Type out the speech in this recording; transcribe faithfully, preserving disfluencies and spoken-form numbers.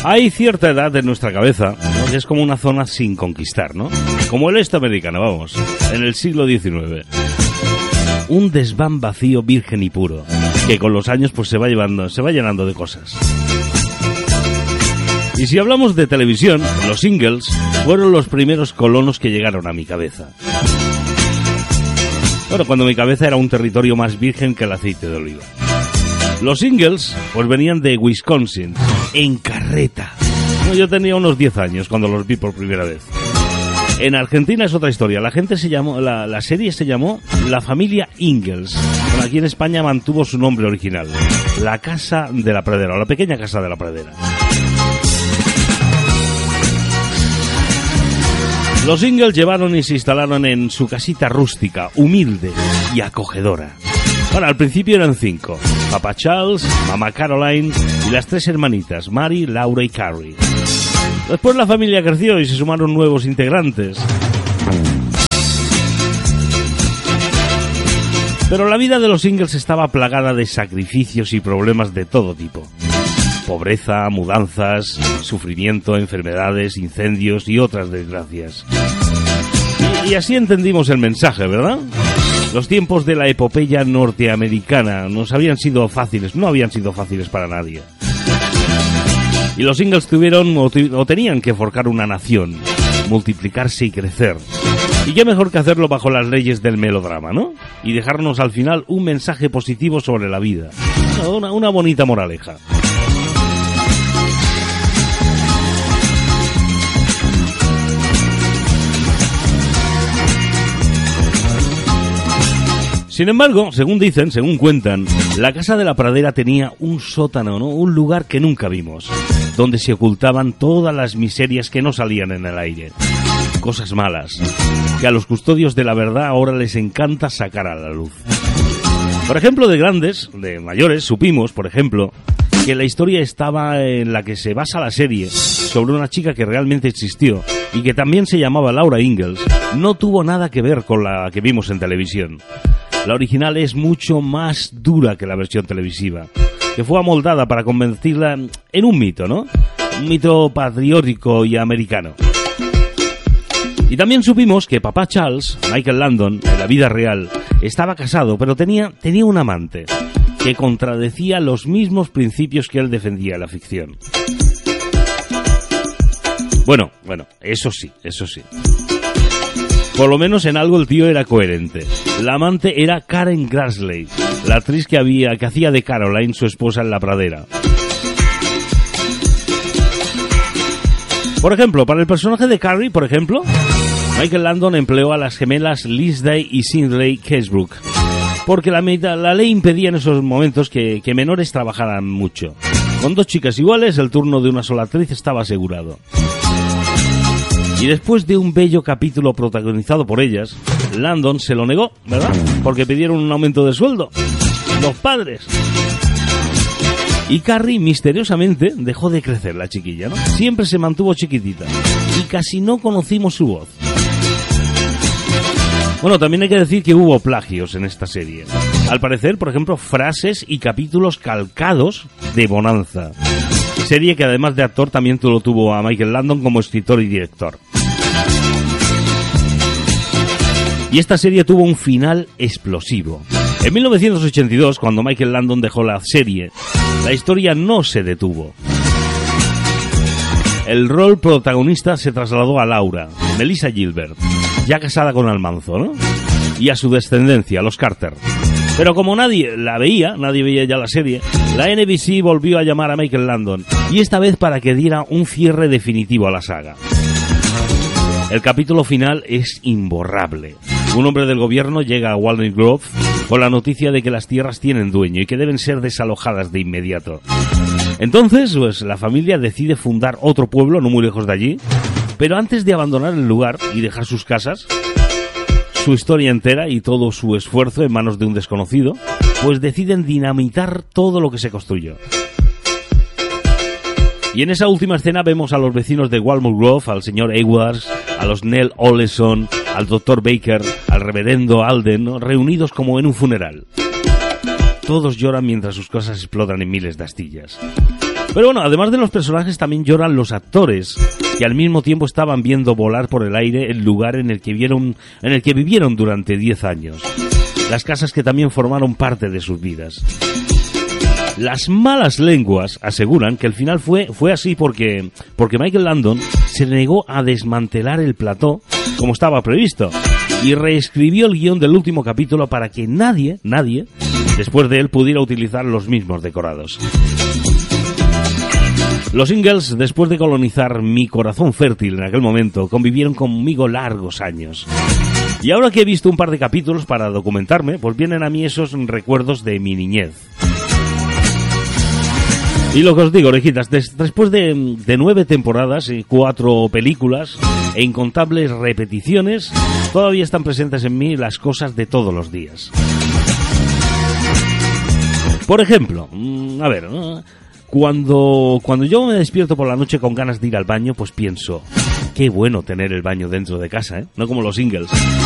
Hay cierta edad en nuestra cabeza, ¿no?, que es como una zona sin conquistar, ¿no? Como el este americano, vamos, en el siglo diecinueve. Un desván vacío, virgen y puro, que con los años pues se va llevando, se va llenando de cosas. Y si hablamos de televisión, los Ingalls fueron los primeros colonos que llegaron a mi cabeza. Bueno, cuando mi cabeza era un territorio más virgen que el aceite de oliva. Los Ingalls pues venían de Wisconsin, en carreta. Bueno, yo tenía unos diez años cuando los vi por primera vez. En Argentina es otra historia. La gente se llamó, la, la serie se llamó La Familia Ingalls. Bueno, aquí en España mantuvo su nombre original, La Casa de la Pradera, o La Pequeña Casa de la Pradera. Los Ingalls llevaron y se instalaron en su casita rústica, humilde y acogedora. Bueno, al principio eran cinco: Papá Charles, Mamá Caroline y las tres hermanitas, Mary, Laura y Carrie. Después la familia creció y se sumaron nuevos integrantes. Pero la vida de los Ingalls estaba plagada de sacrificios y problemas de todo tipo. Pobreza, mudanzas, sufrimiento, enfermedades, incendios y otras desgracias. Y, y así entendimos el mensaje, ¿verdad? Los tiempos de la epopeya norteamericana nos habían sido fáciles, no habían sido fáciles para nadie. Y los Ingalls tuvieron o, o tenían que forjar una nación, multiplicarse y crecer. Y qué mejor que hacerlo bajo las leyes del melodrama, ¿no? Y dejarnos al final un mensaje positivo sobre la vida. Una, una bonita moraleja. Sin embargo, según dicen, según cuentan, la Casa de la Pradera tenía un sótano, ¿no? Un lugar que nunca vimos, donde se ocultaban todas las miserias que no salían en el aire. Cosas malas, que a los custodios de la verdad ahora les encanta sacar a la luz. Por ejemplo, de grandes, de mayores, supimos, por ejemplo, que la historia estaba en la que se basa la serie, sobre una chica que realmente existió y que también se llamaba Laura Ingalls, no tuvo nada que ver con la que vimos en televisión. La original es mucho más dura que la versión televisiva, que fue amoldada para convertirla en un mito, ¿no? Un mito patriótico y americano. Y también supimos que papá Charles, Michael Landon, en la vida real, estaba casado, pero tenía, tenía un amante que contradecía los mismos principios que él defendía en la ficción. Bueno, bueno, eso sí, eso sí. Por lo menos en algo el tío era coherente. La amante era Karen Grassley, la actriz que había que hacía de Caroline, su esposa en La Pradera. Por ejemplo, para el personaje de Carrie, por ejemplo, Michael Landon empleó a las gemelas Lindsay y Sidney Casebrook, porque la, la ley impedía en esos momentos que, que menores trabajaran mucho. Con dos chicas iguales, el turno de una sola actriz estaba asegurado. Y después de un bello capítulo protagonizado por ellas, Landon se lo negó, ¿verdad? Porque pidieron un aumento de sueldo. Los padres. Y Carrie misteriosamente dejó de crecer, la chiquilla, ¿no? Siempre se mantuvo chiquitita. Y casi no conocimos su voz. Bueno, también hay que decir que hubo plagios en esta serie. Al parecer, por ejemplo, frases y capítulos calcados de Bonanza. Serie que además de actor también lo tuvo a Michael Landon como escritor y director. Y esta serie tuvo un final explosivo. En mil novecientos ochenta y dos, cuando Michael Landon dejó la serie, la historia no se detuvo. El rol protagonista se trasladó a Laura, Melissa Gilbert, ya casada con Almanzo, ¿no? Y a su descendencia, los Carter. Pero como nadie la veía, nadie veía ya la serie, la N B C volvió a llamar a Michael Landon, y esta vez para que diera un cierre definitivo a la saga. El capítulo final es imborrable. Un hombre del gobierno llega a Walnut Grove con la noticia de que las tierras tienen dueño y que deben ser desalojadas de inmediato. Entonces, pues la familia decide fundar otro pueblo no muy lejos de allí, pero antes de abandonar el lugar y dejar sus casas, su historia entera y todo su esfuerzo en manos de un desconocido, pues deciden dinamitar todo lo que se construyó. Y en esa última escena vemos a los vecinos de Walnut Grove, al señor Edwards, a los Nell Oleson, al doctor Baker, al reverendo Alden, ¿no?, reunidos como en un funeral. Todos lloran mientras sus casas explotan en miles de astillas. Pero bueno, además de los personajes también lloran los actores, que al mismo tiempo estaban viendo volar por el aire el lugar en el que vieron, en el que vivieron durante diez años. Las casas que también formaron parte de sus vidas. Las malas lenguas aseguran que el final fue, fue así porque, porque Michael Landon se negó a desmantelar el plató como estaba previsto y reescribió el guión del último capítulo para que nadie, nadie, después de él pudiera utilizar los mismos decorados. Los Ingalls, después de colonizar mi corazón fértil en aquel momento, convivieron conmigo largos años. Y ahora que he visto un par de capítulos para documentarme, pues vienen a mí esos recuerdos de mi niñez. Y lo que os digo, orejitas, des, después de, de nueve temporadas y cuatro películas e incontables repeticiones, todavía están presentes en mí las cosas de todos los días. Por ejemplo, a ver, cuando, cuando yo me despierto por la noche con ganas de ir al baño, pues pienso, qué bueno tener el baño dentro de casa, ¿eh? No como los Ingalls.